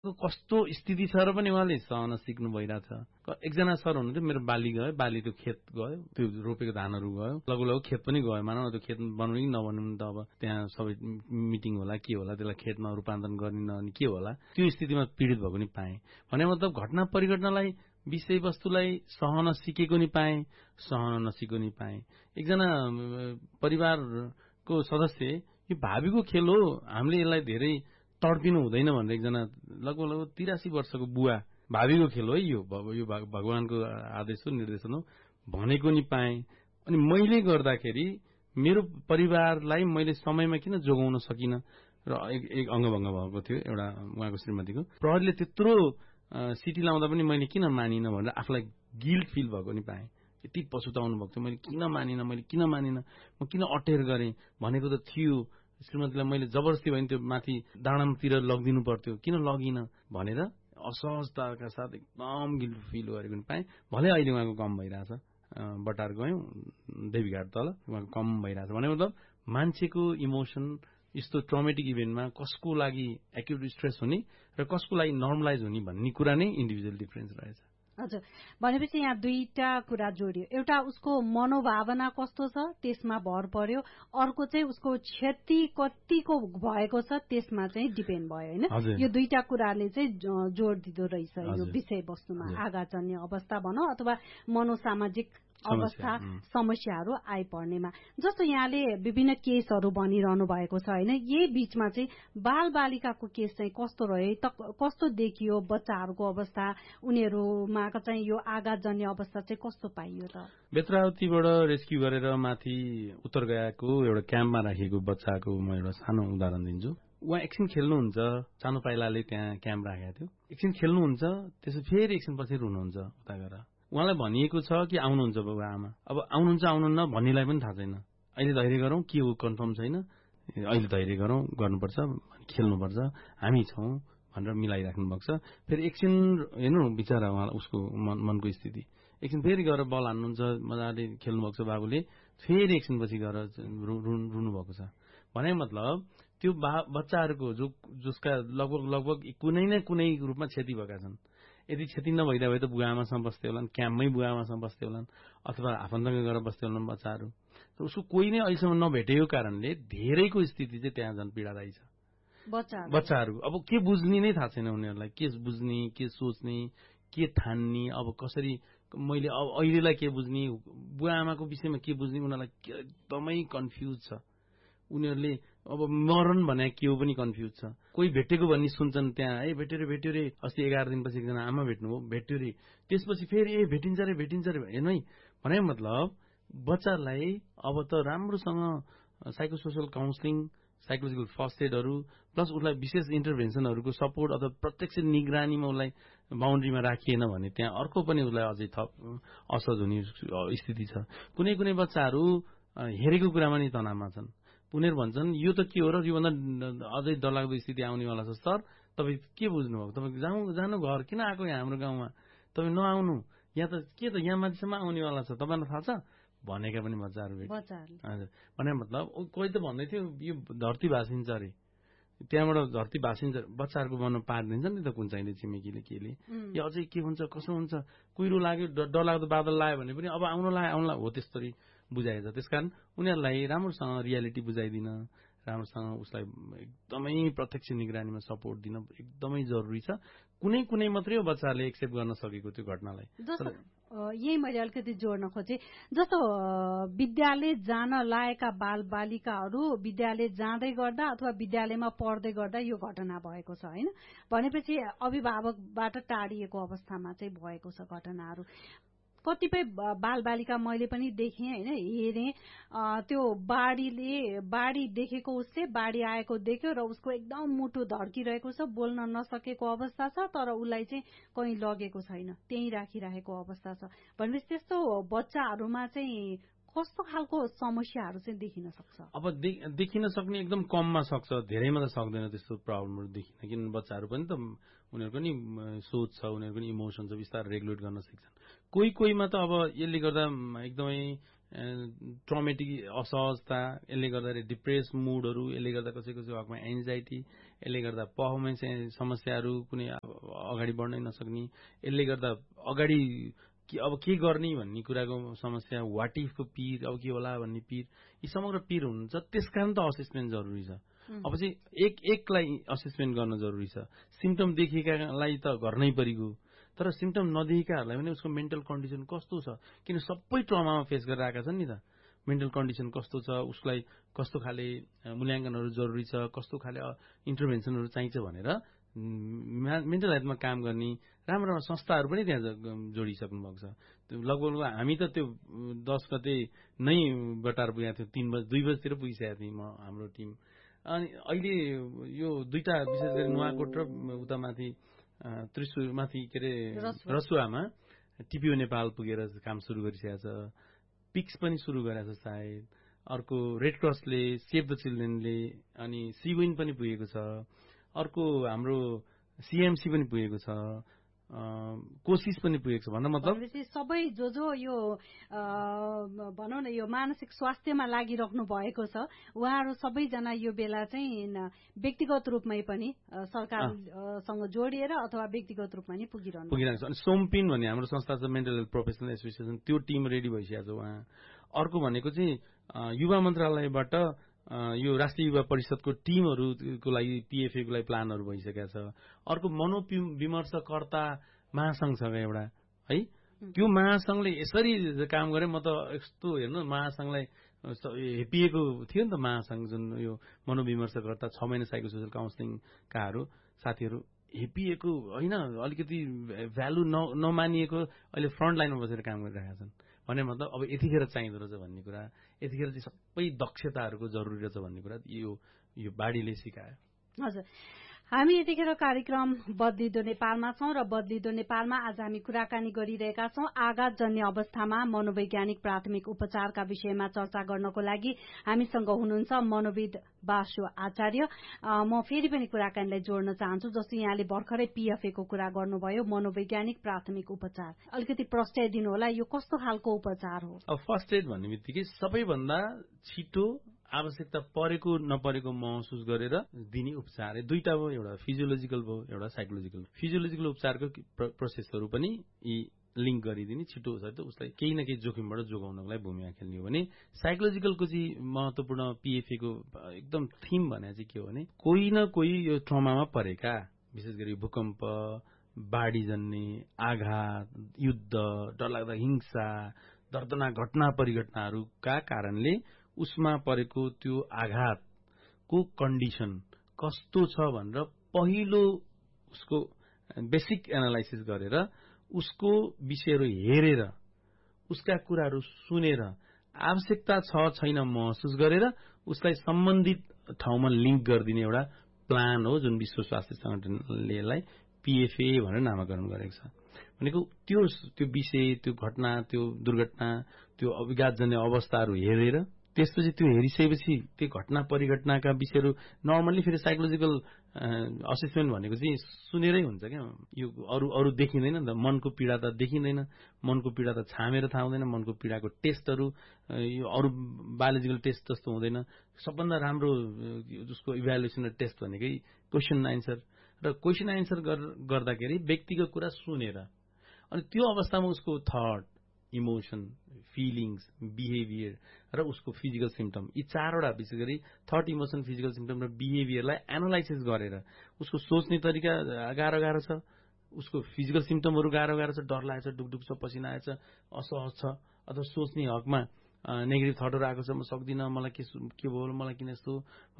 कस्तो स्थिति छ र पनि उहाँले सहन सिक्नु भइरहेछ। एकजना सर हुनुहुन्थ्यो, मेरो बाली गयो, बाली त्यो खेत गयो, त्यो रोपेको धानहरू गयो, लगभग खेत पनि गयो, मानौ न त्यो खेत बनाउनु कि नबनाउनु त अब त्यहाँ सबै मिटिङ होला के होला, त्यसलाई खेतमा रूपान्तरण गर्ने नगर्ने के होला, त्यो स्थितिमा पीडित भएको नि पाएँ। भने मतलब घटना परिघटनालाई विषयवस्तुलाई सहन सिकेको नि पाएँ, सहन नसिकेको नि पाएँ। एकजना परिवारको सदस्य, यो भावीको खेल हो, हामीले यसलाई धेरै तड्पिनु हुँदैन भनेर एकजना लगभग 83 वर्षको बुवा, भावीको खेल हो यो भगवानको आदेश हो, निर्देशन हो भनेको नि पाएँ। अनि मैले गर्दाखेरि मेरो परिवारलाई मैले समयमा किन जोगाउन सकिनँ र एक अङ्गभङ्ग भएको थियो एउटा उहाँको श्रीमतीको। प्रहरीले त्यत्रो सिटी लाउँदा पनि मैले किन मानिनँ भनेर आफूलाई गिल्ट फिल भएको नि पाएँ। यति पछुताउनु भएको थियो, मैले किन मानिनँ, म किन अटेर गरेँ, भनेको त थियो श्रीमतीलाई मैले जबरजस्ती भयो नि त्यो माथि डाँडातिर लगिदिनु पर्थ्यो, किन लगिनँ भनेर असहजताका साथ एकदम गिल्ट फिल गरेको नि पाएँ। भले अहिले उहाँको कम भइरहेछ, बटार गयौँ देवीघाट तल, उहाँको कम भइरहेछ भने मतलब मान्छेको इमोसन यस्तो ट्रमेटिक इभेन्टमा कसको लागि एक्युट स्ट्रेस हुने र कसको लागि नर्मलाइज हुने भन्ने कुरा नै इन्डिभिजुअल डिफरेन्स रहेछ। हजुर, भनेपछि यहाँ दुईटा कुरा जोडियो। एउटा उसको मनोभावना कस्तो छ त्यसमा भर पर्यो, अर्को चाहिँ उसको क्षति कतिको भएको छ त्यसमा चाहिँ डिपेन्ड भयो होइन। यो दुईटा कुराले चाहिँ जोड दिँदो रहेछ यो विषयवस्तुमा, आघातजन्य अवस्था भनौँ अथवा मनोसामाजिक अवस्था समस्याहरू आइपर्नेमा। जस्तो यहाँले विभिन्न केसहरू भनिरहनु भएको छ होइन, यही बीचमा चाहिँ बाल बालिकाको केस चाहिँ कस्तो रह्यो त, कस्तो देखियो बच्चाहरूको अवस्था, उनीहरूमा चाहिँ यो आघातजन्य अवस्था चाहिँ कस्तो पाइयो त? बेत्रावतीबाट रेस्क्यु गरेर माथि उत्तर गयाको एउटा क्याम्पमा राखिएको बच्चाको म एउटा सानो उदाहरण दिन्छु। उहाँ एकछिन खेल्नुहुन्छ, सानो पाइलाले त्यहाँ क्याम्प राखेको थियो, एकछिन खेल्नुहुन्छ, त्यसो फेरि एकछिन पछि रुनुहुन्छ उता गएर। उहाँलाई भनिएको छ कि आउनुहुन्छ बाबु आमा, अब आउनुहुन्छ आउनुहुन्न भन्नेलाई पनि थाहा छैन। अहिले धैर्य गरौँ, के हो कन्फर्म छैन, अहिले धैर्य गरौँ, गर्नुपर्छ, खेल्नुपर्छ, हामी छौँ भनेर मिलाइराख्नु भएको छ। फेरि एकछिन हेर्नु बिचरा उहाँलाई, उसको मनको स्थिति, एकछिन फेरि गएर बल हान्नुहुन्छ, मजाले खेल्नुभएको छ बाबुले, फेरि एकछिनपछि गएर रुनु भएको छ। भने मतलब त्यो बच्चाहरूको जसका लगभग कुनै न कुनै रूपमा क्षति भएका छन्। यदि क्षति नभइदा भए त बुवा आमासँग बस्दै होलान्, क्याम्पमै बुवा आमासँग बस्दै होलान्, अथवा आफन्तसँग गएर बस्दै होलान् बच्चाहरू। तर उसको कोही नै अहिलेसम्म नभेटेको कारणले धेरैको स्थिति चाहिँ त्यहाँ झन् पीडादायी छ। बच्चाहरू अब के बुझ्ने नै थाहा छैन उनीहरूलाई, के बुझ्ने, के सोच्ने, के ठान्ने, अब कसरी मैले अब अहिलेलाई के बुझ्ने, बुवा आमाको विषयमा के बुझ्ने, उनीहरूलाई एकदमै कन्फ्युज छ। उनीहरूले अब मरण भने के हो पनि कन्फ्युज छ। कोही भेटेको भन्ने सुन्छन् त्यहाँ, भेट्यो रे अस्ति 11 दिनपछि एकजना आमा भेट्नुभयो, भेट्यो रे, त्यसपछि फेरि भेटिन्छ रे हेर्नु है। भने मतलब बच्चालाई अब त राम्रोसँग साइकोसोसियल काउन्सिलिङ, साइकोलोजिकल फर्स्ट एडहरू प्लस उसलाई विशेष इन्टरभेन्सनहरूको सपोर्ट अथवा प्रत्यक्ष निगरानीमा उसलाई बााउन्ड्रीमा राखिएन भने त्यहाँ अर्को पनि उसलाई अझै थप असहज हुने स्थिति छ। कुनै कुनै बच्चाहरू हेरेको कुरामा नि तनावमा छन्। उनीहरू भन्छन् यो त के हो र, योभन्दा अझै डरलाग्दो स्थिति आउनेवाला छ। सर तपाईँ के बुझ्नुभएको, तपाईँ जानु घर, किन आएको यहाँ हाम्रो गाउँमा, तपाईँ नआउनु, यहाँ त के त यहाँ मान्छेसम्म आउनेवाला छ, तपाईँलाई थाहा छ भनेका पनि बच्चाहरू भेट्छ। हजुर, भने मतलब कोही त भन्दै थियो यो धरती भाँसिन्छ अरे, त्यहाँबाट धरती भाँसिन्छ, बच्चाहरूको मनमा पारिदिन्छ नि त कुन चाहिँले, छिमेकीले केले, यो अझै के हुन्छ कसो हुन्छ, कुहिरो लाग्यो, डरलाग्दो बादल लाग्यो भने पनि अब आउन हो त्यस्तरी बुझाएछ। त्यसकारण उनीहरूलाई राम्रोसँग रियालिटी बुझाइदिन, राम्रोसँग उसलाई एकदमै प्रत्यक्ष निगरानीमा सपोर्ट दिन एकदमै जरुरी छ। कुनै कुनै मात्रै हो बच्चाहरूले एक्सेप्ट गर्न सकेको त्यो घटनालाई। यही मैले अलिकति जोड्न खोजेँ, जस्तो विद्यालय जान लागेका बाल बालिकाहरू विद्यालय जाँदै गर्दा अथवा विद्यालयमा पढ्दै गर्दा यो घटना भएको छ होइन, भनेपछि अभिभावकबाट टाढिएको अवस्थामा चाहिँ भएको छ घटनाहरू। कतिपय बाल बालिका मैले पनि देखेँ होइन, हेरेँ, त्यो बाढी देखेको, उसले बाढी आएको देख्यो र उसको एकदम मुटु धड्किरहेको छ, बोल्न नसकेको अवस्था छ, तर उसलाई चाहिँ कहीँ लगेको छैन, त्यहीँ राखिरहेको अवस्था छ। भनेपछि त्यस्तो बच्चाहरूमा चाहिँ कस्तो खालको समस्याहरू चाहिँ देखिन सक्छ? अब देखिन सक्ने एकदम कममा सक्छ, धेरैमा त सक्दैन त्यस्तो प्रब्लमहरू देखिन, किनभने बच्चाहरू पनि त उनीहरूको नि सोच छ, उनीहरूको नि इमोसन छ, बिस्तारै रेगुलेट गर्न सिक्छन्। कोहीमा त अब यसले गर्दा एकदमै ट्रमेटिक असहजता, यसले गर्दा डिप्रेस मुडहरू, यसले गर्दा कसैको हकमा एन्जाइटी, यसले गर्दा पर्फर्मेन्स समस्याहरू, कुनै अगाडि बढ्नै नसक्ने, यसले गर्दा अगाडि अब के गर्ने भन्ने कुराको समस्या, वाट इफको पिर, अब के होला भन्ने पिर, यी समग्र पिर हुनुहुन्छ। त्यसकारण त असेसमेन्ट जरुरी छ। अब चाहिँ एकलाई असेसमेन्ट गर्न जरुरी छ। सिम्टम देखिएकालाई त गर्नै परिगयो, तर सिम्टम नदेखिएकाहरूलाई पनि उसको मेन्टल कन्डिसन कस्तो छ, किन सबै ट्रमामा फेस गरेर आएका छन् नि त। मेन्टल कन्डिसन कस्तो छ, उसलाई कस्तो खाले मूल्याङ्कनहरू जरुरी छ, कस्तो खाले इन्टरभेन्सनहरू चाहिन्छ भनेर मेन्टल हेल्थमा काम गर्ने राम्रो राम्रो संस्थाहरू पनि त्यहाँ जोडिसक्नु भएको छ। लगभग हामी त त्यो 10 गते नै बटार पुगेको थियो, 2 बजीतिर पुगिसकेको थियौँ म, हाम्रो टिम। अनि अहिले यो दुईटा विशेष गरी नुवाकोट र उता माथि त्रिशुरमाथि के अरे रसुवामा टिपिओ नेपाल पुगेर काम सुरु गरिसकेको छ। पिक्स पनि सुरु गरेको छ सायद। अर्को रेड क्रसले, सेभ द चिल्ड्रेनले, अनि सिविन पनि पुगेको छ। अर्को हाम्रो सिएमसी पनि पुगेको छ, कोसिस पनि पुगेको छ। भन्दा मतलब सबै जो यो भनौँ न यो मानसिक स्वास्थ्यमा लागिराख्नु भएको छ, उहाँहरू सबैजना यो बेला चाहिँ व्यक्तिगत रूपमै पनि सरकारसँग जोडिएर अथवा व्यक्तिगत रूपमा नि पुगिरहनु छ। अनि सोमपिन भन्ने हाम्रो संस्था छ, मेन्टल हेल्थ प्रोफेसनल एसोसिएसन, त्यो टिम रेडी भइसकेको छ उहाँ। अर्को भनेको चाहिँ युवा मन्त्रालयबाट यो राष्ट्रिय युवा परिषदको टिमहरूको लागि पिएफए को लागि प्लानहरू भइसकेको छ। अर्को मनोविमर्शकर्ता महासंघ छ एउटा है, त्यो महासंघले यसरी काम गरे। म त यस्तो हेर्नु महासंघलाई हेपिएको थियो नि त महासंघ, जुन यो मनोविमर्शकर्ता 6 महिना साइकोसोसियल काउन्सिलिङकाहरू साथीहरू हेपिएको होइन, अलिकति भ्यालु नमानिएको अहिले फ्रन्ट लाइनमा बसेर काम गरिरहेका छन् भने मतलब अब यतिखेर चाहिँदो रहेछ भन्ने कुरा, यतिखेर चाहिँ सबै दक्षताहरूको जरुरी रहेछ भन्ने कुरा यो बाढीले सिकायो। हजुर, हामी यतिखेर कार्यक्रम बदलिदो नेपालमा छौं र बदलिदो नेपालमा आज हामी कुराकानी गरिरहेका छौं आघातजन्य अवस्थामा मनोवैज्ञानिक प्राथमिक उपचारका विषयमा चर्चा गर्नको लागि हामीसँग हुनुहुन्छ मनोविद बासु आचार्य। म फेरि पनि कुराकानीलाई जोड्न चाहन्छु। जस्तो यहाँले भर्खरै पिएफए को कुरा गर्नुभयो, मनोवैज्ञानिक प्राथमिक उपचार, अलिकति प्रस्ताइदिनु होला, यो कस्तो खालको उपचार हो? अब फर्स्ट एड भन्ने बित्तिकै सबैभन्दा छिटो आवश्यकता परेको नपरेको महसुस गरेर दिने उपचार दुईटा भयो, एउटा फिजियोलोजिकल भयो, एउटा साइकोलोजिकल। फिजियोलोजिकल उपचारको प्रोसेसहरू पनि यी लिङ्क गरिदिने, छिटो छ त उसलाई केही न केही जोखिमबाट जोगाउनको लागि भूमिका खेल्ने हो भने साइकोलोजिकलको चाहिँ महत्वपूर्ण पिएफए को एकदम थिम भने चाहिँ के हो भने कोही न कोही यो ट्रमामा परेका, विशेष गरी भूकम्प, बाढी जन्ने, आघात, युद्ध, डरलाग्दा हिंसा, दर्दनाक घटना परिघटनाहरूका कारणले उसमा परेको त्यो आघातको कन्डिसन कस्तो छ भनेर पहिलो उसको बेसिक एनालाइसिस गरेर उसको विषयहरू हेरेर उसका कुराहरू सुनेर आवश्यकता छ छैन महसुस गरेर उसलाई सम्बन्धित ठाउँमा लिङ्क गरिदिने एउटा प्लान हो जुन विश्व स्वास्थ्य संगठनले यसलाई पिएफए भनेर नामाकरण गरेको छ। भनेको त्यो विषय, त्यो घटना, त्यो दुर्घटना, त्यो अविघातजन्य अवस्थाहरू हेरेर त्यसपछि त्यो हेरिसकेपछि त्यो घटना परिघटनाका विषयहरू नर्मल्ली फेरि साइकोलोजिकल असेसमेन्ट भनेको चाहिँ सुनेरै हुन्छ क्या। यो अरू देखिँदैन नि त, मनको पीडा त देखिँदैन, मनको पीडा त छामेर थाहा हुँदैन, मनको पीडाको टेस्टहरू यो अरू बायोलोजिकल टेस्ट जस्तो हुँदैन। सबभन्दा राम्रो जसको इभ्यालुएसन र टेस्ट भनेकै क्वेसन एन्सर, र क्वेसन एन्सर गर्दाखेरि व्यक्तिको कुरा सुनेर अनि त्यो अवस्थामा उसको थट, इमोसन, फिलिङ्स, बिहेभियर र उसको फिजिकल सिम्टम, यी चारवटा विशेष गरी थट, इमोसन, फिजिकल सिम्टम र बिहेभियरलाई एनालाइसिस गरेर उसको सोच्ने तरिका गाह्रो छ, उसको फिजिकल सिम्टमहरू गाह्रो छ, डर लागेको छ, डुकडुक छ, पसिना आएछ, असहज छ, अथवा सोच्ने हकमा नेगेटिभ थटहरू आएको छ, म सक्दिनँ, मलाई के भयो, मलाई किन यस्तो,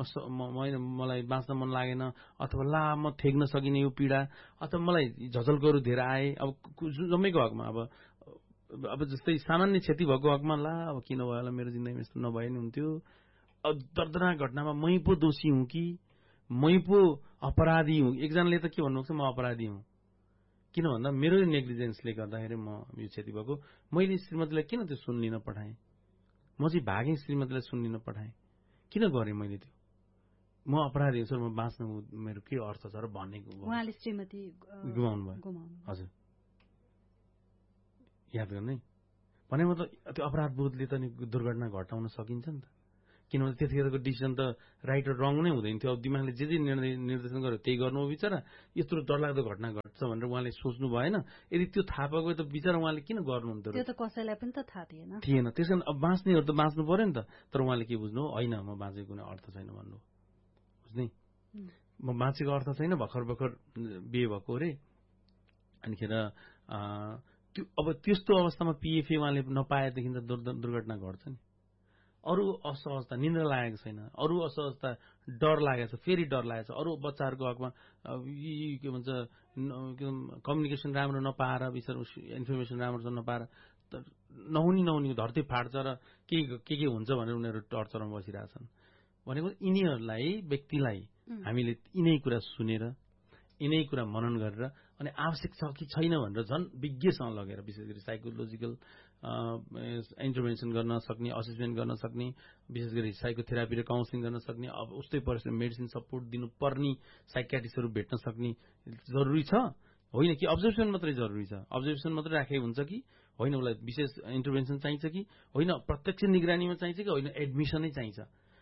मलाई बाँच्न मन लागेन, अथवा ला म थेग्न सकिने यो पीडा, अथवा मलाई झझल्कोहरू धेरै आए। अब जम्मैको हकमा अब जस्तै सामान्य क्षति भएको हकमा ला अब किन भयो होला, मेरो जिन्दगीमा यस्तो नभए नि हुन्थ्यो, अब दर्दनाक घटनामा मै पो दोषी हुँ कि मै पो अपराधी हुँ। एकजनाले त के भन्नुभएको छ, म अपराधी हुँ, किन भन्दा मेरो नेग्लिजेन्सले गर्दाखेरि म यो क्षति भएको, मैले श्रीमतीलाई किन त्यो सुन्लिन पठाएँ, म चाहिँ भागेँ, श्रीमतीलाई सुन्लिन पठाएँ, किन गरेँ मैले त्यो, म अपराधी हुँ सर, म बाँच्नु मेरो के अर्थ छ र भनेको। उहाँले श्रीमती गुमाउनु भयो। हजुर, याद गर्नै भने मतलब त्यो अपराध बोधले त नि दुर्घटना घटाउन सकिन्छ नि त। किनभने त्यतिखेरको डिसिजन त राइट र रङ नै हुँदैन थियो। अब दिमागले जे निर्देशन गर्यो त्यही गर्नु हो बिचरा। यत्रो डरलाग्दो घटना घट्छ भनेर उहाँले सोच्नु भएन। यदि त्यो थाहा पाएको त बिचरा उहाँले किन गर्नुहुन्थ्यो? त्यो त कसैलाई पनि त थाहा थिएन। त्यस कारण अब बाँच्नेहरू त बाँच्नु पर्यो नि त। तर उहाँले के बुझ्नु, होइन म बाँचेको कुनै अर्थ छैन भन्नु, बुझ्ने म बाँचेको अर्थ छैन, भर्खर बिहे भएको अरे। अनिखेर त्यो अब त्यस्तो अवस्थामा पिएफए उहाँले नपाएदेखि त दुर्घटना घट्छ नि। अरू असहजता, निन्द्रा लागेको छैन, अरू असहजता, डर लागेको छ, फेरि डर लागेको छ, अरू बच्चाहरूको हकमा के भन्छ कम्युनिकेसन राम्रो नपाएर, इन्फर्मेसन राम्रो नपाएर नहुने धरती फाट्छ र के हुन्छ भनेर उनीहरू टर्चरमा बसिरहेछन्। भनेको यिनीहरूलाई व्यक्तिलाई हामीले यिनै कुरा सुनेर, यिनै कुरा मनन गरेर अनि आवश्यक छ कि छैन भनेर झन् विज्ञसँग लगेर, विशेष गरी साइकोलोजिकल इन्टरभेन्सन गर्न सक्ने, असेसमेन्ट गर्न सक्ने, विशेष गरी साइकोथेरापी र काउन्सिलिङ गर्न सक्ने, अब उस्तै परिस्थितिमा मेडिसिन सपोर्ट दिनुपर्ने साइकियाट्रिस्टहरू भेट्न सक्ने जरुरी छ। होइन कि अब्जर्भेसन मात्रै जरुरी छ, अब्जर्भेसन मात्रै राखे हुन्छ कि होइन, उसलाई विशेष इन्टरभेन्सन चाहिन्छ कि होइन, प्रत्यक्ष निगरानीमा चाहिन्छ कि होइन, एडमिसनै चाहिन्छ।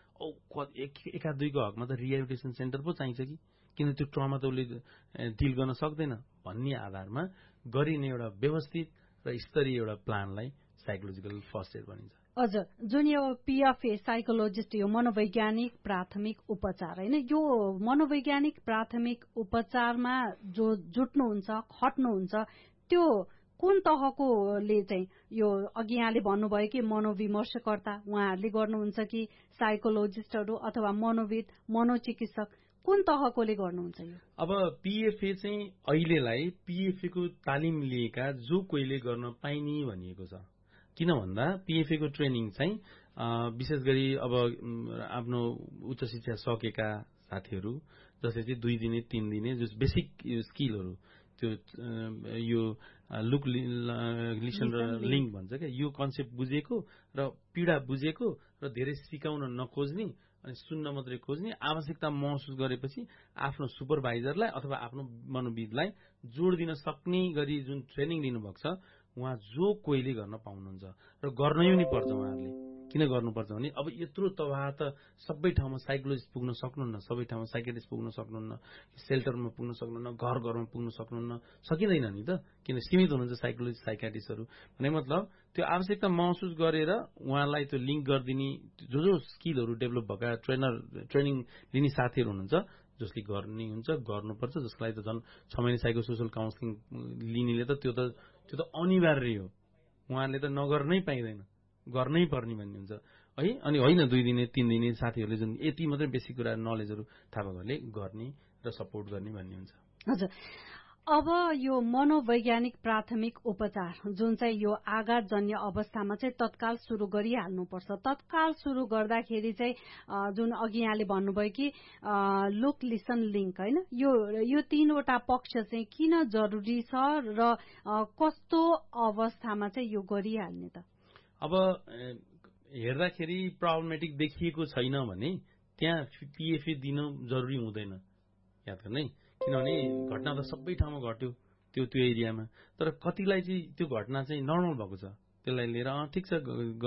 एका दुईको हकमा त रिहेबिलिटेसन सेन्टर पो चाहिन्छ कि, किन त्यो ट्रमा त उसले डिल गर्न सक्दैन भन्ने आधारमा गरिने एउटा व्यवस्थित र स्तरीय एउटा प्लानलाई साइकोलोजिकल फर्स्ट एड भनिन्छ। हजुर, जुन यो पिएफए साइकोलोजिस्ट यो मनोवैज्ञानिक प्राथमिक उपचार होइन, यो मनोवैज्ञानिक प्राथमिक उपचारमा जो जुट्नुहुन्छ, खट्नुहुन्छ, त्यो कुन तहकोले चाहिँ यो अघि यहाँले भन्नुभयो कि मनोविमर्शकर्ता उहाँहरूले गर्नुहुन्छ कि साइकोलोजिस्टहरू अथवा मनोविद, मनोचिकित्सक, कुन तहकोले गर्नुहुन्छ यो? अब पिएफए चाहिँ अहिलेलाई पिएफए को तालिम लिएका जो कोहीले गर्न पाइने भनिएको छ। किन भन्दा पिएफए को ट्रेनिङ चाहिँ विशेष गरी अब आफ्नो उच्च शिक्षा सकेका साथीहरू जसले चाहिँ 2 दिने 3 दिने जो बेसिक स्किलहरू, त्यो यो लुक लिसन र लिङ्क भन्छ क्या, यो कन्सेप्ट बुझेको र पीडा बुझेको र धेरै सिकाउन नखोज्ने अनि सुन्न मात्रै खोज्ने, आवश्यकता महसुस गरेपछि आफ्नो सुपरभाइजरलाई अथवा आफ्नो मनोविदलाई जोड दिन सक्ने गरी जुन ट्रेनिङ दिनुभएको छ, उहाँ जो कोहीले गर्न पाउनुहुन्छ र गर्नै पनि पर्छ। उहाँहरूले किन गर्नुपर्छ भने अब यत्रो तबाह त सबै ठाउँमा साइकोलोजिस्ट पुग्न सक्नुहुन्न, सबै ठाउँमा साइकेट्रिस्ट पुग्न सक्नुहुन्न, सेल्टरमा पुग्न सक्नुहुन्न, घर घरमा पुग्न सक्नुहुन्न, सकिँदैन नि त, किन सीमित हुनुहुन्छ साइकोलोजिस्ट साइकेट्रिस्टहरू। भने मतलब त्यो आवश्यकता महसुस गरेर उहाँलाई त्यो लिङ्क गरिदिने जो स्किलहरू डेभलप भएका ट्रेनिङ लिने साथीहरू हुनुहुन्छ, जसले गर्ने हुन्छ, गर्नुपर्छ, जसको लागि त झन् 6 महिना साइको सोसल काउन्सिलिङ लिनेले त त्यो त अनिवार्य हो। उहाँहरूले त नगर्नै पाइँदैन, गर्नै पर्ने भन्ने हुन्छ है। अनि होइन 2 दिने 3 दिने साथीहरूले जुन यति मात्रै बेसिक कुरा नलेजहरू थाहा भएकोले गर्ने र सपोर्ट गर्ने भन्ने हुन्छ। हजुर, अब यो मनोवैज्ञानिक प्राथमिक उपचार जुन चाहिँ यो आघातजन्य अवस्थामा चाहिँ तत्काल सुरु गरिहाल्नुपर्छ। तत्काल सुरु गर्दाखेरि चाहिँ जुन अघि यहाँले भन्नुभयो कि लुक लिसन लिङ्क होइन, यो 3वटा पक्ष चाहिँ किन जरुरी छ र कस्तो अवस्थामा चाहिँ यो गरिहाल्ने त? अब हेर्दाखेरि प्रब्लमेटिक देखिएको छैन भने त्यहाँ पिएफए दिन जरुरी हुँदैन याद गर्नै, किनभने घटना त सबै ठाउँमा घट्यो त्यो एरियामा, तर कतिलाई चाहिँ त्यो घटना चाहिँ नर्मल भएको छ, त्यसलाई लिएर ठिक छ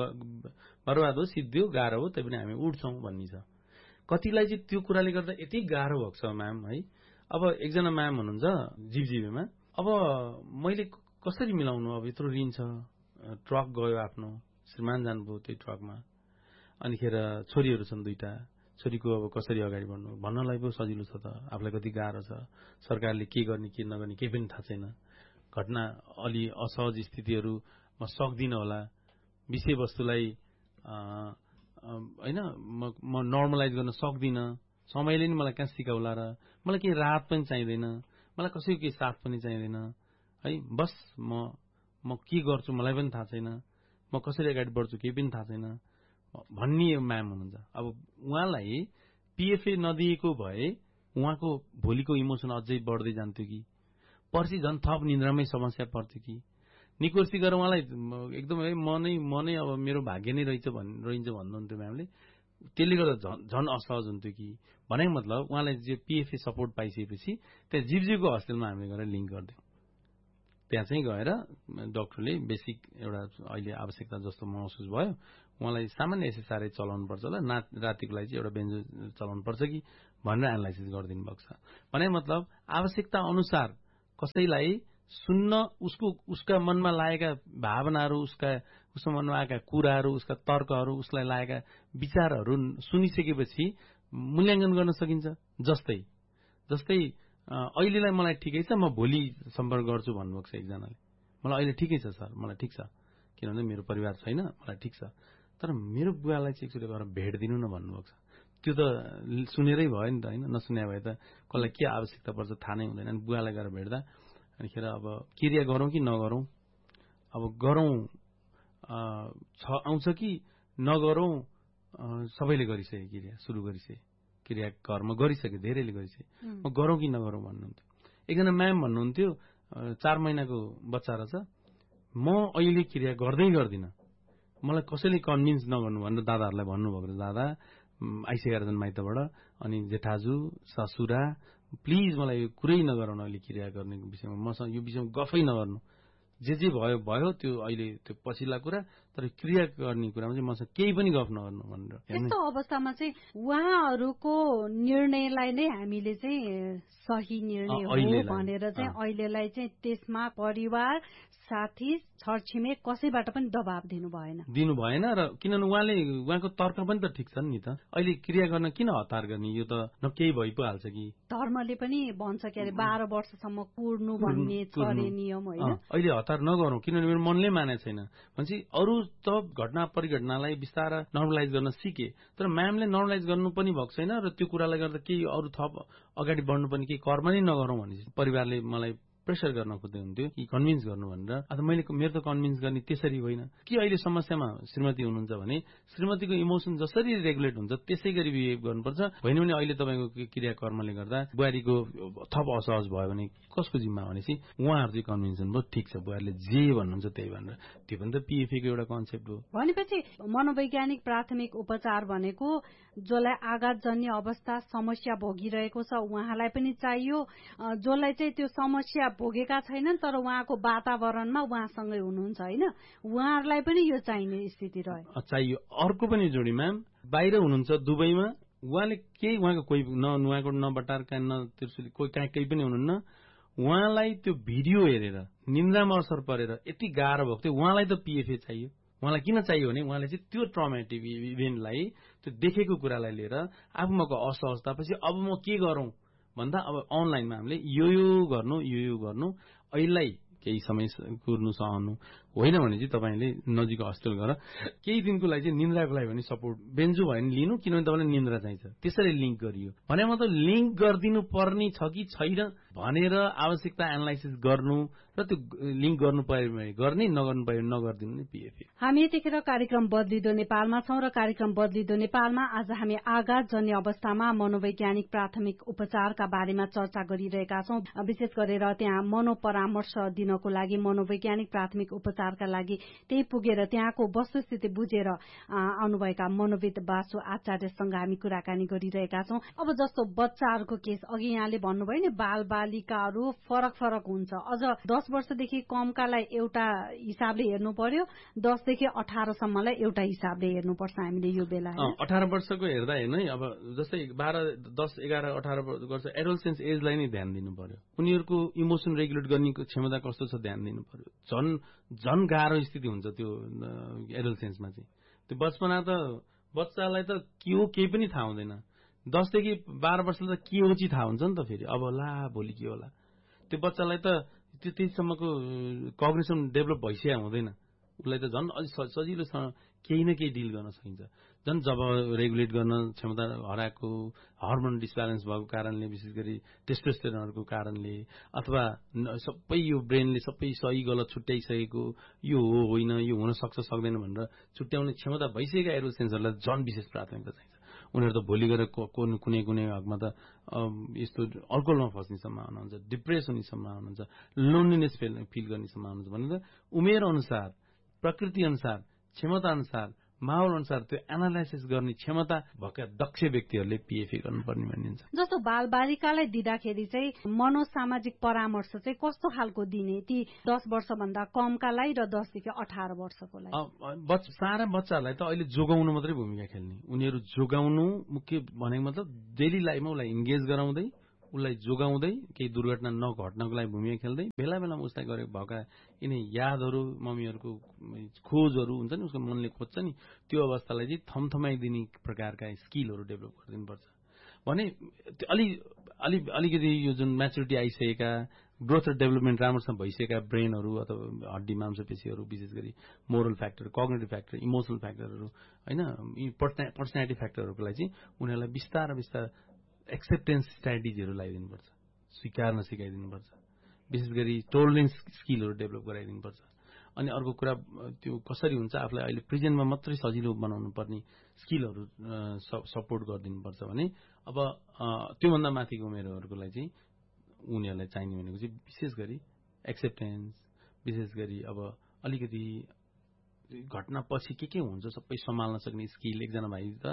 बर्बाद हो, सिद्धियो, गाह्रो हो, तैपनि हामी उठ्छौँ भन्ने छ। कतिलाई चाहिँ त्यो कुराले गर्दा यति गाह्रो भएको छ म्याम है। अब एकजना म्याम हुनुहुन्छ जीवजीवेमा, अब मैले कसरी मिलाउनु, अब यत्रो ऋण छ, ट्रक गयो आफ्नो, श्रीमान जानुभयो त्यही ट्रकमा, अनिखेर छोरीहरू छन् 2टा, छोरीको अब कसरी अगाडि बढ्नु भन्नलाई पो सजिलो छ त, आफूलाई कति गाह्रो छ, सरकारले के गर्ने के नगर्ने केही पनि थाहा छैन, घटना अलि असहज स्थितिहरू म सक्दिनँ होला, विषयवस्तुलाई होइन म नर्मलाइज गर्न सक्दिनँ, समयले नि मलाई कहाँ सिकाउला र मलाई केही राहत पनि चाहिँदैन, मलाई कसैको केही साथ पनि चाहिँदैन है, बस म के गर्छु मलाई पनि थाहा छैन, म कसरी अगाडि बढ्छु केही पनि थाहा छैन भन्ने म्याम हुनुहुन्छ। अब उहाँलाई पिएफए नदिएको भए उहाँको भोलिको इमोसन अझै बढ्दै जान्थ्यो कि, पर्सि झन् थप निन्द्रामै समस्या पर्थ्यो कि, निकोर्सी गरेर उहाँलाई एकदम म नै अब मेरो भाग्य नै रहन्छ भन्नुहुन्थ्यो म्यामले, त्यसले गर्दा झन् असहज हुन्थ्यो कि भनेको मतलब उहाँलाई जो पिएफए सपोर्ट पाइसकेपछि त्यहाँ जीवजीवको हस्पिटलमा हामीले गएर लिङ्क गरिदियौँ। त्यहाँ चाहिँ गएर डाक्टरले बेसिक एउटा अहिले आवश्यकता जस्तो महसुस भयो, उहाँलाई सामान्य एसएसआरआई चलाउनु पर्छ होला, रातिको लागि चाहिँ एउटा बेन्जो चलाउनु पर्छ कि भनेर एनालाइसिस गरिदिनु भएको छ। भने मतलब आवश्यकता अनुसार कसैलाई सुन्न, उसका मनमा लागेका भावनाहरू, उसको मनमा आएका कुराहरू, उसका तर्कहरू, उसलाई लागेका विचारहरू सुनिसकेपछि मूल्याङ्कन गर्न सकिन्छ। जस्तै अहिलेलाई मलाई ठिकै छ, म भोलि सम्पर्क गर्छु भन्नुभएको छ एकजनाले। मलाई अहिले ठिकै छ सर, मलाई ठिक छ, किनभने मेरो परिवार छैन, मलाई ठिक छ, तर मेरो बुवालाई चाहिँ एकचोटि गएर भेट दिनु न भन्नुभएको छ। त्यो त सुनेरै भयो नि त होइन, नसुने भए त कसलाई के आवश्यकता पर्छ थाहा नै हुँदैन। अनि बुवालाई गएर भेट्दा अनिखेर अब क्रिया गरौँ कि नगरौँ, अब गरौँ आउँछ कि नगरौँ, सबैले गरिसके क्रिया सुरु गरिसके, क्रिया कर्म गरिसके, धेरैले गरिसके, म गरौँ कि नगरौँ भन्नुहुन्थ्यो। एकजना म्याम भन्नुहुन्थ्यो 4 महिनाको बच्चा रहेछ, म अहिले क्रिया गर्दिनँ, मलाई कसैले कन्भिन्स नगर्नु भनेर दादाहरूलाई भन्नुभएको छ। दादा आइसकेका छन् माइतबाट, अनि जेठाजु ससुरा प्लिज मलाई यो कुरै नगराउनु, अहिले क्रिया गर्ने विषयमा मसँग यो विषयमा गफै नगर्नु, जे भयो त्यो अहिले त्यो पछिल्ला कुरा, तर क्रिया गर्ने कुरामा चाहिँ मसँग केही पनि गफ नगर्नु भनेर। यस्तो अवस्थामा चाहिँ उहाँहरूको निर्णयलाई नै हामीले चाहिँ सही निर्णय हो भनेर चाहिँ अहिलेलाई चाहिँ त्यसमा परिवार, साथी, छरछिमेक कसैबाट पनि दबाब दिनु भएन र किनभने उहाँको तर्क पनि त ठिक छन् नि त। अहिले क्रिया गर्न किन हतार गर्ने, यो त न केही भइ पो हाल्छ कि। धर्मले पनि भन्छ के अरे 12 वर्षसम्म कुर्नु भन्ने छ रे नियम होइन। अहिले हतार नगरौँ, किनभने मेरो मनले मानेको छैन भनेपछि अरू त घटना परिघटनालाई बिस्तारै नर्मलाइज गर्न सिके, तर म्यामले नर्मलाइज गर्नु पनि भएको छैन र त्यो कुरालाई गर्दा केही अरू थप अगाडि बढ्नु पनि केही कर्म नै नगरौँ भनेपछि परिवारले मलाई प्रेसर गर्न खोज्दै हुन्थ्यो कि कन्भिन्स गर्नु भनेर। अथवा मेरो त कन्भिन्स गर्ने त्यसरी होइन कि अहिले समस्यामा श्रीमती हुनुहुन्छ भने श्रीमतीको इमोसन जसरी रेगुलेट हुन्छ त्यसै गरी बिहेभ गर्नुपर्छ। होइन भने अहिले तपाईँको क्रियाकर्मले गर्दा बुहारीको थप असहज भयो भने कसको जिम्मा भनेपछि उहाँहरू चाहिँ कन्भिन्सन भयो, ठिक छ बुहारीले जे भन्नुहुन्छ त्यही भनेर। त्यो पनि त पिएफएको एउटा कन्सेप्ट हो। भनेपछि मनोवैज्ञानिक प्राथमिक उपचार भनेको जसलाई आघातजन्य अवस्था समस्या भोगिरहेको छ उहाँलाई पनि चाहियो, जसलाई चाहिँ त्यो समस्या भोगेका छैनन् तर उहाँको वातावरणमा उहाँसँगै हुनुहुन्छ होइन, उहाँहरूलाई पनि यो चाहिने स्थिति रह्यो चाहियो। अर्को पनि जोडी म्याम बाहिर हुनुहुन्छ दुबईमा, उहाँको कोही नुवाकोट न बटारका न त्रिशुली कोही कहाँ केही पनि हुनुहुन्न, उहाँलाई त्यो भिडियो हेरेर निन्द्रामा असर परेर यति गाह्रो भएको थियो, उहाँलाई त पिएफए चाहियो। उहाँलाई किन चाहियो भने उहाँले चाहिँ त्यो ट्रमेटिक इभेन्टलाई, त्यो देखेको कुरालाई लिएर आफूमाको असहजतापछि अब म के गरौँ भन्दा अब अनलाइनमा हामीले यो गर्नु, अहिले केही समय कुर्नु सहनु, होइन भने चाहिँ तपाईँले नजिकको हस्पिटल गएर केही दिनको लागि चाहिँ निन्द्राको लागि भने सपोर्ट बेन्जो भयो भने लिनु, किनभने तपाईँलाई निन्द्रा चाहिन्छ। त्यसरी लिङ्क गरियो भने मतलब लिङ्क गरिदिनु पर्ने छ कि छैन भनेर आवश्यकता एनालाइसिस गर्नु र त्यो लिङ्क गर्नु पर्यो गर्ने, नगर्नु पर्यो नगरिदिनु नै पिएफए। हामी यतिखेर कार्यक्रम बदलिदो नेपालमा छौं र कार्यक्रम बदलिदो नेपालमा आज हामी आघातजन्य अवस्थामा मनोवैज्ञानिक प्राथमिक उपचारका बारेमा चर्चा गरिरहेका छौं। विशेष गरेर त्यहाँ मनोपरामर्श दिनको लागि मनोवैज्ञानिक प्राथमिक उपचारका लागि त्यही पुगेर त्यहाँको वस्तुस्थिति बुझेर आउनुभएका मनोविद बासु आचार्यसँग हामी कुराकानी गरिरहेका छौं। अब जस्तो बच्चाहरूको केस अघि यहाँले भन्नुभयो नि बाल बालिकाहरू फरक फरक हुन्छ, अझ 10 वर्षदेखि कमकालाई एउटा हिसाबले हेर्नु पर्यो, 10 देखि 18 सम्मलाई एउटा हिसाबले हेर्नुपर्छ हामीले यो बेला। 18 वर्षको हेर्दा हेर्नु है, अब जस्तै 12, 10, 11, 18 वर्ष एडोलसेन्स एजलाई नै ध्यान दिनु पर्यो। उनीहरूको इमोसन रेगुलेट गर्ने क्षमता कस्तो छ ध्यान दिनु पर्यो। झन गाह्रो स्थिति हुन्छ त्यो एडोलसेन्समा चाहिँ। त्यो बच्चालाई त के हो केही पनि थाहा हुँदैन, 10 देखि 12 वर्षलाई त के हो चाहिँ थाहा हुन्छ नि त फेरि। अब ला भोलि के होला, त्यो बच्चालाई त त्यतिसम्मको कग्निसन डेभलप भइसकेको हुँदैन, उसलाई त झन् सजिलोसँग केही न केही डिल गर्न सकिन्छ। झन् जब रेगुलेट गर्न क्षमता हराएको, हर्मोन डिसब्यालेन्स भएको कारणले, विशेष गरी टेस्टोस्टेरोनहरूको कारणले, अथवा सबै यो ब्रेनले सबै सही गलत छुट्याइसकेको, यो हो होइन यो हुन सक्छ सक्दैन भनेर छुट्याउने क्षमता भइसकेका एडोलसेन्सहरूलाई झन् विशेष प्राथमिकता चाहिन्छ। उनीहरू त भोलि गएर कुनै हकमा त यस्तो अल्कोहलमा फस्ने सम्भावना हुन्छ, डिप्रेस हुने सम्भावना हुन्छ, लोनलिनेस फिल गर्ने सम्भावना हुन्छ भनेर उमेर अनुसार, प्रकृति अनुसार, क्षमता अनुसार, माहौल अनुसार त्यो एनालाइसिस गर्ने क्षमता भएका दक्ष व्यक्तिहरूले पिएफए गर्नुपर्ने भनिन्छ। जस्तो बालबालिकालाई दिँदाखेरि चाहिँ मनोसामाजिक परामर्श चाहिँ कस्तो खालको दिने, ती 10 वर्षभन्दा कमकालाई र 10 देखि 18 वर्षको लागि? सारा बच्चाहरूलाई त अहिले जोगाउनु मात्रै भूमिका खेल्ने, उनीहरू जोगाउनु मुख्य भनेको मतलब डेली लाइफमा उसलाई इन्गेज गराउँदै, उसलाई जोगाउँदै, केही दुर्घटना नघट्नको लागि भूमिका खेल्दै, बेला बेलामा उसलाई गरेको भएका यिनै यादहरू, मम्मीहरूको खोजहरू हुन्छ नि, उसको मनले खोज्छ नि, त्यो अवस्थालाई चाहिँ थमथमाइदिने प्रकारका स्किलहरू डेभलप गरिदिनुपर्छ भने अलिकति यो जुन म्याचुरिटी आइसकेका, ग्रोथ र डेभलपमेन्ट राम्रोसँग भइसकेका ब्रेनहरू अथवा हड्डी मांसपेशीहरू, विशेष गरी moral factor, cognitive factor, emotional फ्याक्टरहरू होइन, पर्सनालिटी फ्याक्टरहरूको लागि चाहिँ उनीहरूलाई बिस्तार एक्सेप्टेन्स स्ट्राटेजीहरू लगाइदिनुपर्छ, स्वीकार्न सिकाइदिनुपर्छ, विशेष गरी टोलरेन्स स्किलहरू डेभलप गराइदिनुपर्छ। अनि अर्को कुरा त्यो कसरी हुन्छ, आफूलाई अहिले प्रेजेन्टमा मात्रै सजिलो बनाउनु पर्ने स्किलहरू सपोर्ट गरिदिनुपर्छ भने अब त्योभन्दा माथिको उमेरहरूलाई चाहिँ उनीहरूलाई चाहिने भनेको चाहिँ विशेष गरी एक्सेप्टेन्स, विशेष गरी अब अलिकति घटनापछि के हुन्छ सबै सम्हाल्न सक्ने स्किल। एकजना भाइ त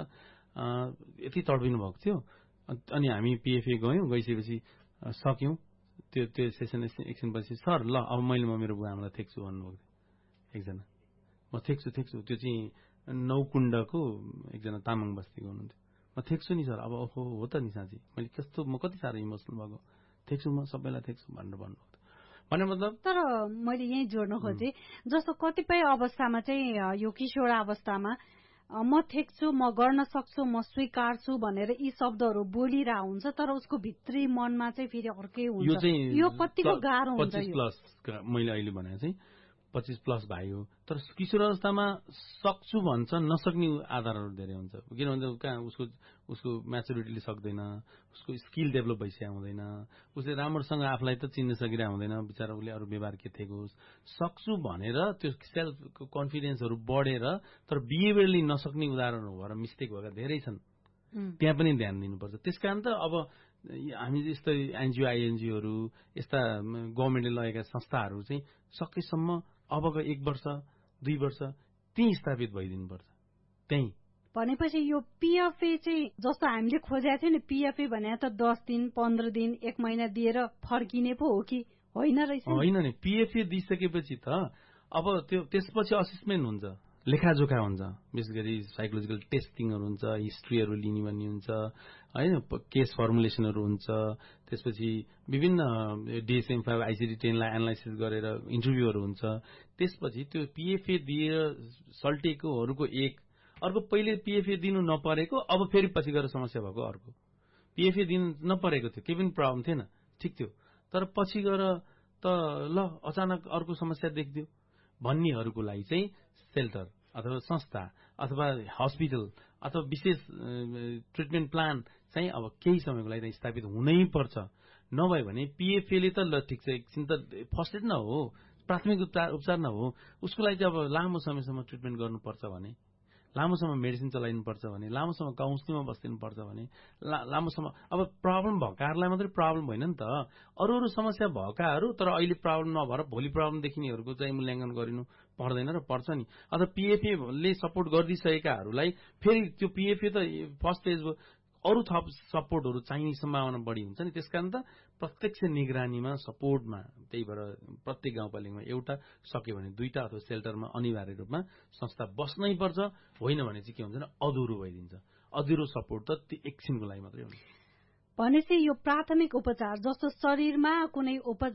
यति तडपिनु भएको थियो, अनि हामी पिएफए गइसकेपछि सक्यौं, त्यो सेसन एकछिनपछि सर ल अब मैले मेरो बुवा आमालाई थेक्छु भन्नुभएको थियो एकजना। म थेक्छु त्यो चाहिँ नौकुण्डको एकजना तामाङ बस्तीको हुनुहुन्थ्यो। म थेक्छु नि सर, अब ओहो हो त नि साँच्ची, म कति साह्रो इमोसनल भएको, थेक्छु, म सबैलाई थेक्छु भनेर भन्नुभएको थियो। भने मतलब तर मैले यही जोड्न खोजेँ, जस्तो कतिपय अवस्थामा चाहिँ यो किशोर अवस्थामा म थेक्छु, म गर्न सक्छु, म स्वीकार्छु भनेर यी शब्दहरू बोलिरहेको हुन्छ, तर उसको भित्री मनमा चाहिँ फेरि अर्कै हुन्छ। यो कतिको गाह्रो हुन्छ? 25 प्लस मैले अहिले भने चाहिँ 25 प्लस भाइ हो, तर किशोर अवस्थामा सक्छु भन्छ, नसक्ने आधारहरू धेरै हुन्छ। किन भन्छ कहाँ उसको म्याचुरिटीले सक्दैन, उसको स्किल डेभलप भइसकेको हुँदैन, उसले राम्रोसँग आफूलाई त चिन्न सकिरहेको हुँदैन, बिचरा उसले अरू व्यवहार के थिएको होस्। सक्छु भनेर त्यो सेल्फ कन्फिडेन्सहरू बढेर तर बिहेभियरली नसक्ने उदाहरणहरू भएर मिस्टेक भएका धेरै छन्, त्यहाँ पनि ध्यान दिनुपर्छ। त्यसकारण त अब हामी यस्तो एनजिओ आइएनजिओहरू, यस्ता गभर्मेन्टले लगेका संस्थाहरू चाहिँ सकेसम्म अबको 1 वर्ष 2 वर्ष त्यही स्थापित भइदिनुपर्छ। त्यही भनेपछि यो पिएफए चाहिँ जस्तो हामीले खोजेको थियो नि, पिएफए भने त 10 दिन 15 दिन 1 महिना दिएर फर्किने पो हो कि होइन रहेछ? होइन नि, पिएफए दिइसकेपछि त अब त्यो त्यसपछि असेसमेन्ट हुन्छ, लेखाजोखा हुन्छ, विशेष गरी साइकोलोजिकल टेस्टिङहरू हुन्छ, हिस्ट्रीहरू लिने भन्ने हुन्छ होइन, केस फर्मुलेसनहरू हुन्छ, त्यसपछि विभिन्न DSM-5 ICD-10 लाई एनालाइसिस गरेर इन्टरभ्यूहरू हुन्छ। त्यसपछि त्यो पिएफए दिएर सल्टेकोहरूको एक, अर्को पहिले पिएफए दिनु नपरेको, अब फेरि पछि गएर समस्या भएको अर्को। पिएफए दिनु नपरेको थियो, केही पनि प्रब्लम थिएन, ठिक थियो, तर पछि गएर त ल अचानक अर्को समस्या देखिदियो भन्नेहरूको लागि चाहिँ सेल्टर अथवा संस्था अथवा हस्पिटल अथवा विशेष ट्रिटमेन्ट प्लान चाहिँ अब केही समयको लागि स्थापित हुनै पर्छ। नभए भने पिएफएले त ल ठिक छ एकछिन त फर्स्ट एड न हो, प्राथमिक उपचार न हो, उसको लागि चाहिँ अब लामो समयसम्म ट्रिटमेन्ट गर्नुपर्छ भने, लामो समय मेडिसिन चलाइनुपर्छ भने, लामो समय काउन्सिलिङमा बस्दिनुपर्छ भने, लामो समय अब प्रब्लम भएकाहरूलाई मात्रै प्रब्लम होइन नि त, अरू समस्या भएकाहरू तर अहिले प्रब्लम नभएर भोलि प्रब्लम देखिनेहरूको चाहिँ मूल्याङ्कन गरिनु पर्दैन र पर्छ नि। अथवा पिएफएले सपोर्ट गरिदिइसकेकाहरूलाई फेरि त्यो पिएफए त फर्स्ट फेज अरू थप सपोर्टहरू चाहिने सम्भावना बढी हुन्छ नि। त्यसकारण त प्रत्यक्ष निगरानीमा सपोर्टमा, त्यही भएर प्रत्येक गाउँपालिकामा एउटा सक्यो भने 2टा अथवा सेल्टरमा अनिवार्य रूपमा संस्था बस्नै पर्छ। होइन भने चाहिँ के हुन्छ भने अधुरो भइदिन्छ। अधुरो सपोर्ट त एकछिनको लागि मात्रै हुन्छ। भनेपछि यो प्राथमिक उपचार जस्तो शरीरमा कुनै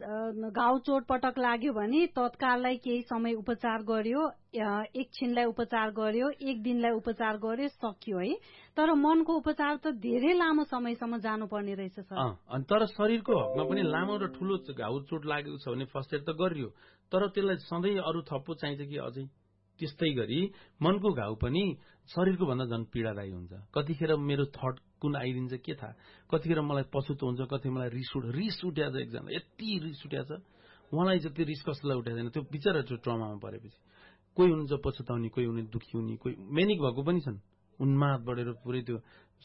घाउ चोटपटक लाग्यो भने तत्काललाई केही समय उपचार गर्यो, एकछिनलाई उपचार गर्यो, 1 दिनलाई उपचार गर्यो, सक्यो है। तर मनको उपचार त धेरै लामो समयसम्म जानुपर्ने रहेछ सर। अनि तर शरीरको हकमा पनि लामो र ठूलो घाउ चोट लागेको छ भने फर्स्ट एड त गरियो, तर त्यसलाई सधैँ अरू थप्पो चाहिन्छ कि अझै? त्यस्तै गरी मनको घाउ पनि शरीरको भन्दा झन् पीडादायी हुन्छ। कतिखेर मेरो थट कुन आइदिन्छ के थाहा, कतिखेर मलाई पछुतो हुन्छ, कति मलाई रिस उठेको छ। एकजना यति रिस उठेको छ, उहाँलाई जति रिस कसैलाई उठेको छैन, त्यो बिचरा त्यो ट्रमामा परेपछि कोही हुनुहुन्छ पछुताउने, कोही हुने दुखी हुने, कोही मेनिक भएको पनि छन्, उन्माद बढेर पुरै त्यो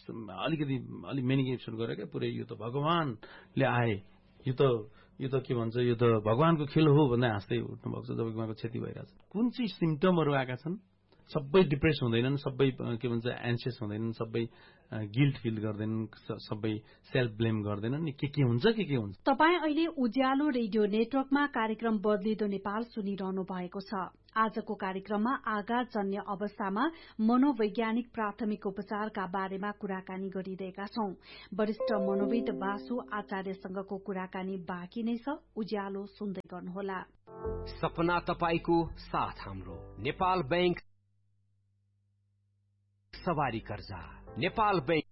अलि मेनिक एपिसोड गरेर क्या पुरै यो त भगवानले आए, यो त के भन्छ, यो त भगवानको खेल हो भन्दै हाँस्दै उठ्नु भएको छ, जब उहाँको क्षति भइरहेछ। कुन चाहिँ सिम्टमहरू आएका छन् सबै डिप्रेस हुँदैनन्, सबै के भन्छ एन्सियस हुँदैनन्, सबै गिल्ट फिल गर्दैनन्, सबै सेल्फ ब्लेम गर्दैनन् नि, के हुन्छ के हुन्छ। तपाई अहिले उज्यालो रेडियो नेटवर्कमा कार्यक्रम बदलिदो नेपाल सुनिरहनु भएको छ। आजको कार्यक्रममा आघातजन्य अवस्थामा मनोवैज्ञानिक प्राथमिक उपचारका बारेमा कुराकानी गरिरहेका छौं। वरिष्ठ मनोविद बासु आचार्यसँगको कुराकानी बाँकी नै छ, उज्यालो सुन्दै गर्नुहोला। सपना तपाईको साथ हाम्रो नेपाल बैंक सवारी कर्जा, नेपाल बैंक